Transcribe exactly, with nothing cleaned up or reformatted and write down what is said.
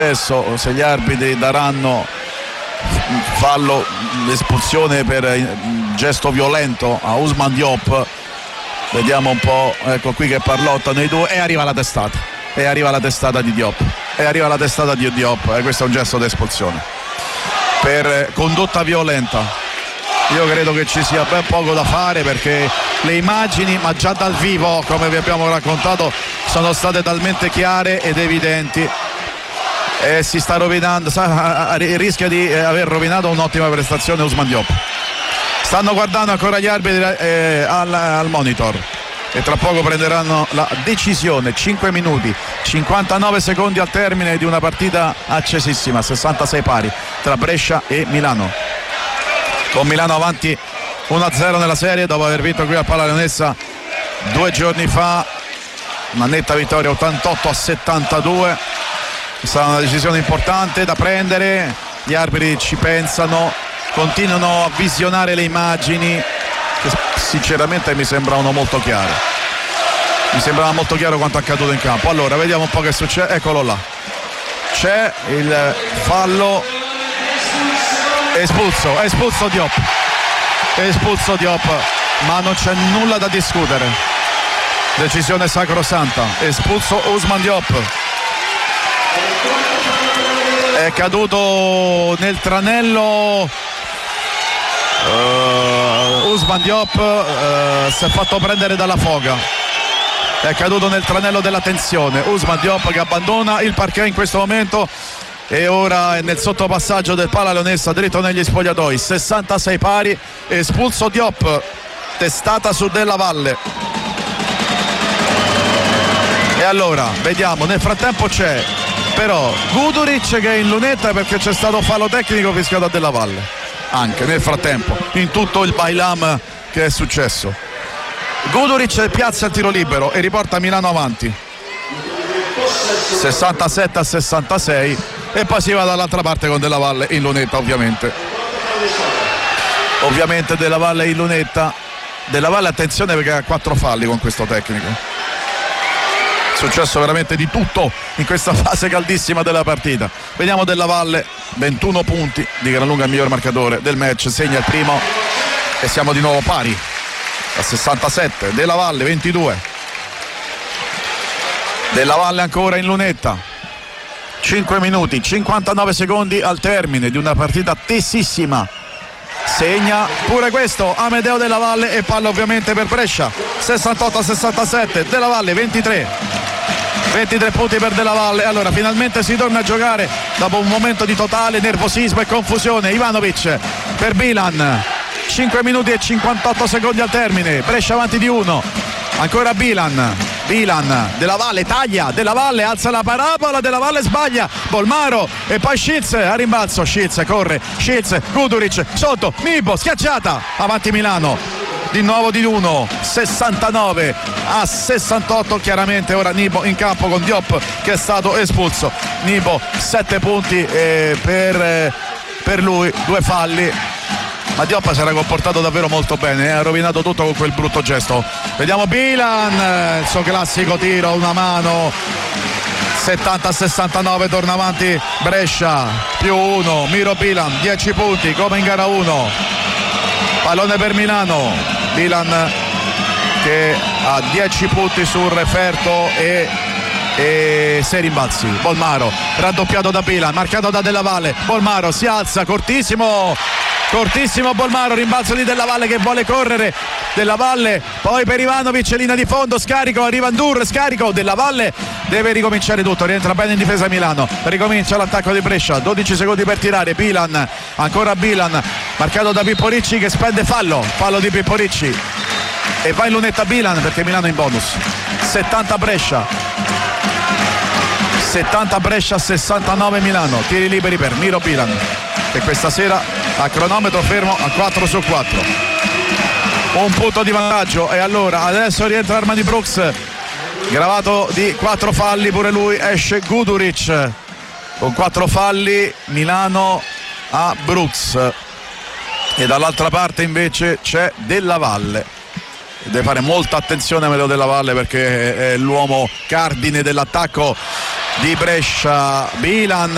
Adesso se gli arbitri daranno fallo, l'espulsione per gesto violento a Ousmane Diop, vediamo un po', ecco qui che parlottano i due e arriva la testata e arriva la testata di Diop e arriva la testata di Diop e questo è un gesto di espulsione per condotta violenta. Io credo che ci sia ben poco da fare perché le immagini, ma già dal vivo, come vi abbiamo raccontato, sono state talmente chiare ed evidenti e si sta rovinando, sa, rischia di aver rovinato un'ottima prestazione Ousmane Diop. Stanno guardando ancora gli arbitri eh, al, al monitor e tra poco prenderanno la decisione. Cinque minuti cinquantanove secondi al termine di una partita accesissima, sessantasei pari tra Brescia e Milano, con Milano avanti uno a zero nella serie dopo aver vinto qui a Palla Leonessa due giorni fa, una netta vittoria ottantotto a settantadue. È stata una decisione importante da prendere, gli arbitri ci pensano, continuano a visionare le immagini che sinceramente mi sembravano molto chiare, mi sembrava molto chiaro quanto accaduto in campo. Allora vediamo un po' che succede, eccolo là, c'è il fallo, espulso, espulso Diop, espulso Diop, ma non c'è nulla da discutere, decisione sacrosanta, espulso Ousmane Diop. È caduto nel tranello uh, Ousmane Diop, uh, si è fatto prendere dalla foga, è caduto nel tranello della tensione. Ousmane Diop che abbandona il parquet in questo momento e ora è nel sottopassaggio del Palla Leonessa dritto negli spogliatoi. Sessantasei pari, espulso Diop, testata su Della Valle. E allora vediamo, nel frattempo c'è però Guduric che è in lunetta perché c'è stato fallo tecnico fischiato a Della Valle anche nel frattempo, in tutto il bailam che è successo. Guduric piazza il tiro libero e riporta Milano avanti sessantasette a sessantasei e poi si va dall'altra parte con Della Valle in lunetta, ovviamente ovviamente Della Valle in lunetta. Della Valle, attenzione perché ha quattro falli con questo tecnico. È successo veramente di tutto in questa fase caldissima della partita. Vediamo Della Valle, ventuno punti, di gran lunga il miglior marcatore del match, segna il primo e siamo di nuovo pari a sessantasette. Della Valle ventidue, Della Valle ancora in lunetta, cinque minuti cinquantanove secondi al termine di una partita tessissima. Segna pure questo Amedeo Della Valle e palla ovviamente per Brescia, sessantotto a sessantasette. Della Valle ventitré, ventitré punti per Della Valle. Allora finalmente si torna a giocare dopo un momento di totale nervosismo e confusione. Ivanovic per Bilan, cinque minuti e cinquantotto secondi al termine, Brescia avanti di uno, ancora Bilan, Bilan, Della Valle taglia, Della Valle alza la parabola, Della Valle sbaglia, Bolmaro e poi Schiz a rimbalzo, Schiz corre, Schiz, Guduric sotto, Nibo schiacciata, avanti Milano di nuovo di uno, sessantanove a sessantotto. Chiaramente ora Nibo in campo con Diop che è stato espulso. Nibo sette punti eh, per, eh, per lui, due falli, ma Diop si era comportato davvero molto bene, eh? Ha rovinato tutto con quel brutto gesto. Vediamo Bilan, il suo classico tiro, una mano, settanta a sessantanove, torna avanti Brescia, più uno, Miro Bilan, dieci punti come in gara uno, pallone per Milano, Bilan che ha dieci punti sul referto e e sei rimbalzi. Bolmaro raddoppiato da Bilan, marcato da Della Valle, Bolmaro si alza, cortissimo cortissimo Bolmaro, rimbalzo di Della Valle che vuole correre, Della Valle poi per Ivanovic, linea di fondo, scarico, arriva Ndur, scarico, Della Valle deve ricominciare tutto, rientra bene in difesa Milano, ricomincia l'attacco di Brescia, dodici secondi per tirare, Bilan, ancora Bilan, marcato da Pippo Ricci che spende fallo, fallo di Pippo Ricci e va in lunetta Bilan perché Milano in bonus. Settanta Brescia, settanta Brescia, sessantanove Milano, tiri liberi per Miro Bilan e questa sera a cronometro fermo a quattro su quattro, un punto di vantaggio. E allora adesso rientra Armani Brooks, gravato di quattro falli pure lui, esce Guduric con quattro falli, Milano a Brooks e dall'altra parte invece c'è Della Valle. Deve fare molta attenzione a Amedeo Della Valle perché è l'uomo cardine dell'attacco di Brescia. Bilan